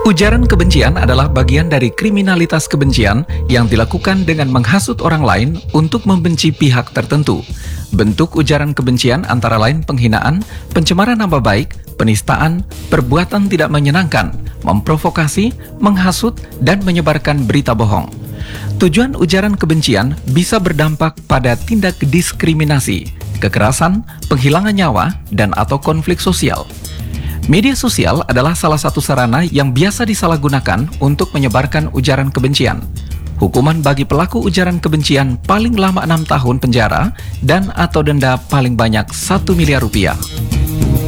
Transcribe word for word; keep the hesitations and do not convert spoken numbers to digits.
Ujaran kebencian adalah bagian dari kriminalitas kebencian yang dilakukan dengan menghasut orang lain untuk membenci pihak tertentu. Bentuk ujaran kebencian antara lain penghinaan, pencemaran nama baik, penistaan, perbuatan tidak menyenangkan, memprovokasi, menghasut, dan menyebarkan berita bohong. Tujuan ujaran kebencian bisa berdampak pada tindak diskriminasi, kekerasan, penghilangan nyawa, dan atau konflik sosial. Media sosial adalah salah satu sarana yang biasa disalahgunakan untuk menyebarkan ujaran kebencian. Hukuman bagi pelaku ujaran kebencian paling lama enam tahun penjara dan atau denda paling banyak satu miliar rupiah.